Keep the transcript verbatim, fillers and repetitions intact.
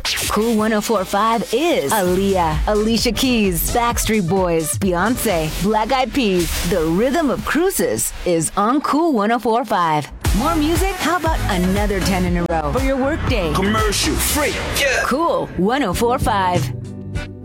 Cool one oh four point five is Aaliyah, Alicia Keys, Backstreet Boys, Beyonce, Black Eyed Peas. The rhythm of cruises is on Cool one oh four point five. More music? How about another ten in a row for your workday? Commercial free. Yeah. Cool one oh four point five.